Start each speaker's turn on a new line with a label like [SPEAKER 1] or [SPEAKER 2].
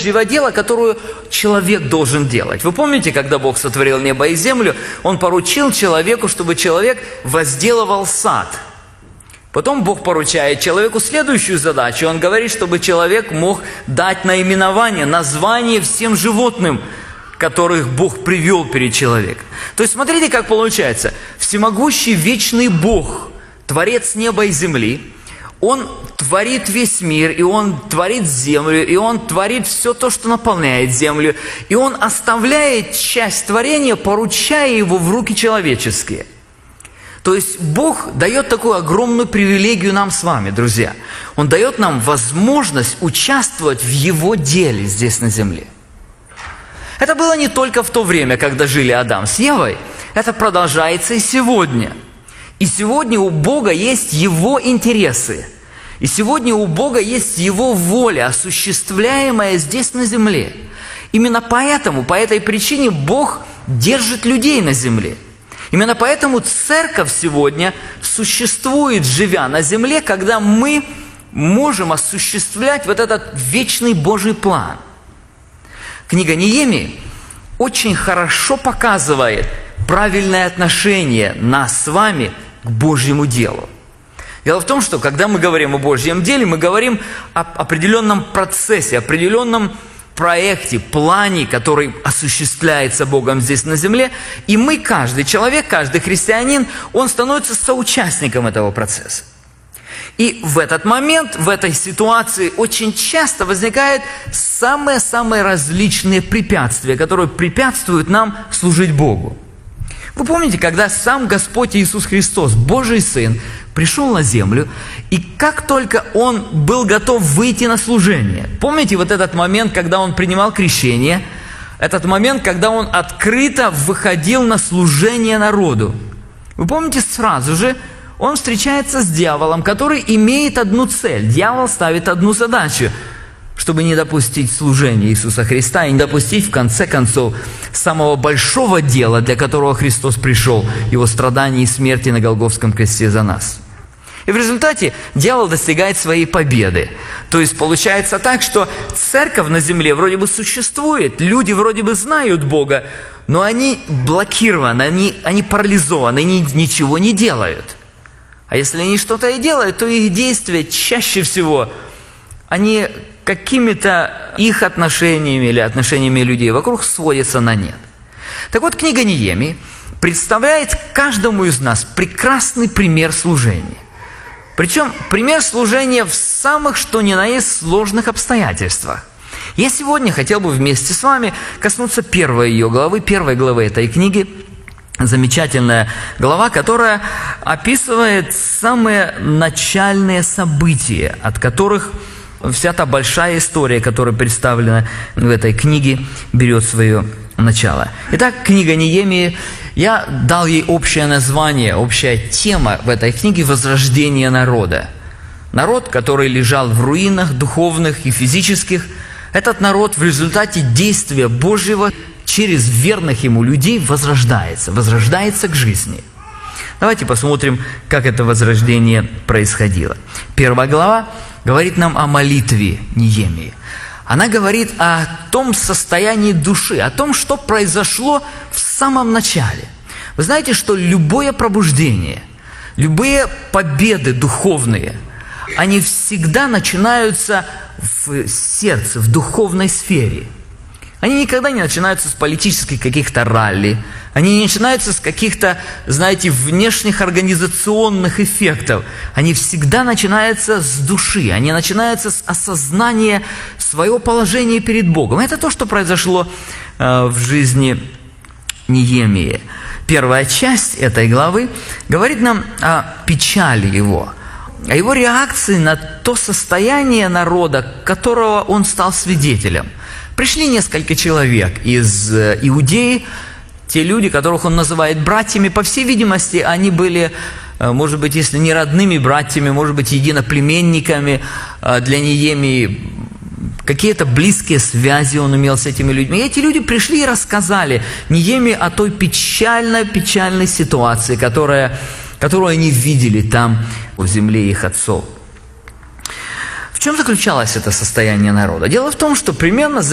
[SPEAKER 1] Божьего дела, которую человек должен делать. Вы помните, когда Бог сотворил небо и землю, Он поручил человеку, чтобы человек возделывал сад. Потом Бог поручает человеку следующую задачу. Он говорит, чтобы человек мог дать наименование, название всем животным, которых Бог привел перед человеком. То есть, смотрите, как получается. Всемогущий, вечный Бог, Творец неба и земли, Он творит весь мир, и Он творит землю, и Он творит все то, что наполняет землю, и Он оставляет часть творения, поручая его в руки человеческие. То есть Бог дает такую огромную привилегию нам с вами, друзья. Он дает нам возможность участвовать в Его деле здесь на земле. Это было не только в то время, когда жили Адам с Евой, это продолжается и сегодня. И сегодня у Бога есть Его интересы. И сегодня у Бога есть Его воля, осуществляемая здесь на земле. Именно поэтому, по этой причине Бог держит людей на земле. Именно поэтому церковь сегодня существует, живя на земле, когда мы можем осуществлять вот этот вечный Божий план. Книга Неемии очень хорошо показывает правильное отношение нас с вами к Божьему делу. Дело в том, что когда мы говорим о Божьем деле, мы говорим об определенном процессе, определенном проекте, плане, который осуществляется Богом здесь на земле, и мы, каждый человек, каждый христианин, он становится соучастником этого процесса. И в этот момент, в этой ситуации очень часто возникают самые-самые различные препятствия, которые препятствуют нам служить Богу. Вы помните, когда сам Господь Иисус Христос, Божий Сын, пришел на землю, и как только Он был готов выйти на служение, помните вот этот момент, когда Он принимал крещение, этот момент, когда Он открыто выходил на служение народу. Вы помните, сразу же Он встречается с дьяволом, который имеет одну цель. Дьявол ставит одну задачу, чтобы не допустить служения Иисуса Христа и не допустить, в конце концов, самого большого дела, для которого Христос пришел, Его страдания и смерти на Голгофском кресте за нас. И в результате дьявол достигает своей победы. То есть получается так, что церковь на земле вроде бы существует, люди вроде бы знают Бога, но они блокированы, они парализованы, они ничего не делают. А если они что-то и делают, то их действия чаще всего, они какими-то их отношениями или отношениями людей вокруг сводятся на нет. Так вот, книга Неемии представляет каждому из нас прекрасный пример служения. Причем пример служения в самых что ни на есть сложных обстоятельствах. Я сегодня хотел бы вместе с вами коснуться первой главы этой книги. Замечательная глава, которая описывает самые начальные события, от которых вся та большая история, которая представлена в этой книге, берет свое начало. Итак, книга Неемии, я дал ей общее название, общая тема в этой книге – возрождение народа. Народ, который лежал в руинах духовных и физических, этот народ в результате действия Божьего через верных Ему людей возрождается к жизни. Давайте посмотрим, как это возрождение происходило. Первая глава говорит нам о молитве Неемии. Она говорит о том состоянии души, о том, что произошло в самом начале. Вы знаете, что любое пробуждение, любые победы духовные, они всегда начинаются в сердце, в духовной сфере. Они никогда не начинаются с политических каких-то ралли, они не начинаются с каких-то, знаете, внешних организационных эффектов. Они всегда начинаются с души, они начинаются с осознания своего положения перед Богом. Это то, что произошло в жизни Неемии. Первая часть этой главы говорит нам о печали его, о его реакции на то состояние народа, которого он стал свидетелем. Пришли несколько человек из Иудеи, те люди, которых он называет братьями, по всей видимости, они были, может быть, если не родными братьями, может быть, единоплеменниками для Неемии, какие-то близкие связи он имел с этими людьми. И эти люди пришли и рассказали Неемии о той печальной ситуации, которую они видели там, в земле их отцов. В чем заключалось это состояние народа? Дело в том, что примерно